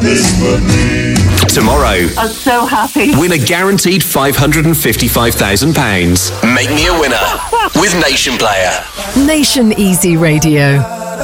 Tomorrow, I'm so happy. win a guaranteed £555,000. Make me a winner with Nation Player. Nation Easy Radio.